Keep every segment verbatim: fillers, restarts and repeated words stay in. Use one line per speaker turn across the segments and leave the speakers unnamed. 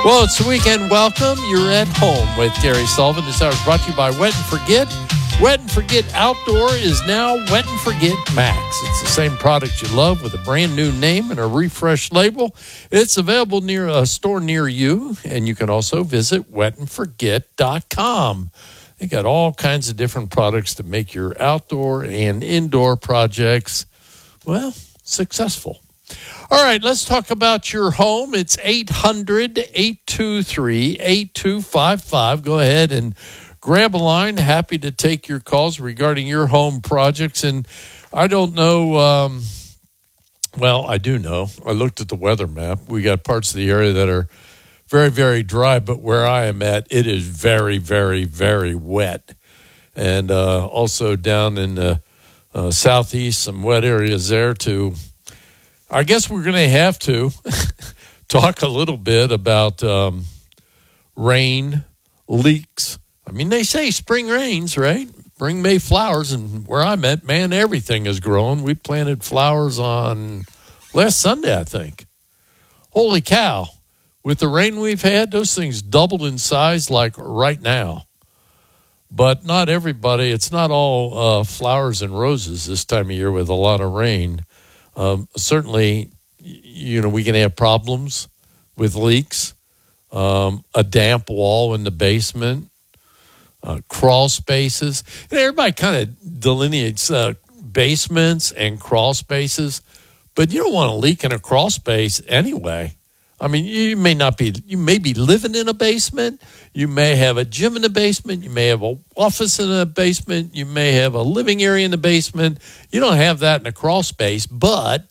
Well, it's the weekend welcome. You're at home with Gary Sullivan. This hour is brought to you by Wet and Forget. Wet and Forget Outdoor is now Wet and Forget Max. It's the same product you love with a brand new name and a refreshed label. It's available near a store near you, and you can also visit wet and forget dot com. They got all kinds of different products to make your outdoor and indoor projects, well, successful. All right, let's talk about your home. It's eight hundred, eight two three, eight two five five. Go ahead and grab a line. Happy to take your calls regarding your home projects. And I don't know, um, well, I do know. I looked at the weather map. We got parts of the area that are very, very dry, but where I am at, it is very, very, very wet. And uh, also down in the uh, southeast, some wet areas there too. I guess we're going to have to talk a little bit about um, rain, leaks. I mean, they say spring rains, right? Bring May flowers, and where I'm at, man, everything is growing. We planted flowers on last Sunday, I think. Holy cow. With the rain we've had, those things doubled in size like right now. But not everybody, it's not all uh, flowers and roses this time of year with a lot of rain. Um, certainly, you know, we can have problems with leaks, um, a damp wall in the basement, uh, crawl spaces. And everybody kind of delineates uh, basements and crawl spaces, but you don't want a leak in a crawl space anyway. I mean, you may not be, you may be living in a basement. You may have a gym in the basement. You may have an office in the basement. You may have a living area in the basement. You don't have that in a crawl space. But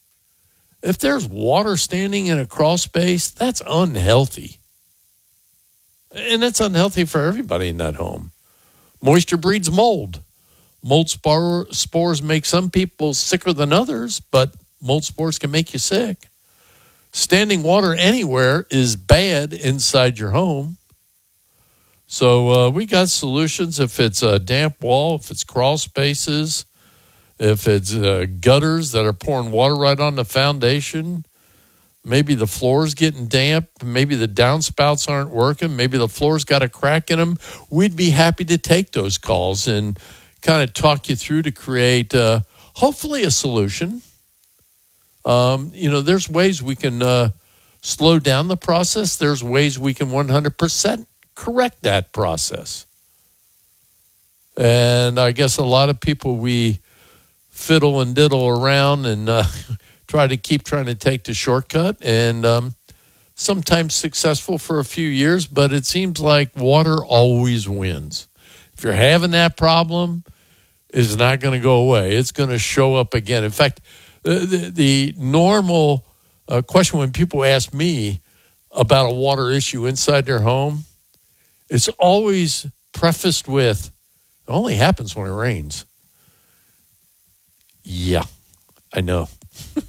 if there's water standing in a crawl space, that's unhealthy. And that's unhealthy for everybody in that home. Moisture breeds mold. Mold spore, spores make some people sicker than others, but mold spores can make you sick. Standing water anywhere is bad inside your home. So uh, we got solutions if it's a damp wall, if it's crawl spaces, if it's uh, gutters that are pouring water right on the foundation. Maybe the floor's getting damp. Maybe the downspouts aren't working. Maybe the floor's got a crack in them. We'd be happy to take those calls and kind of talk you through to create uh, hopefully a solution. Um, you know, there's ways we can uh, slow down the process. There's ways we can one hundred percent correct that process. And I guess a lot of people, we fiddle and diddle around and uh, try to keep trying to take the shortcut, and um, sometimes successful for a few years, but it seems like water always wins. If you're having that problem, it's not going to go away. It's going to show up again. In fact, The, the, the normal uh, question when people ask me about a water issue inside their home, it's always prefaced with, it only happens when it rains. Yeah, I know.